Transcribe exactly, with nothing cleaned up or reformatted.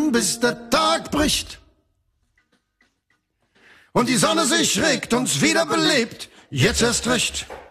warten, bis der Tag bricht und die Sonne sich regt, uns wieder belebt, jetzt erst recht.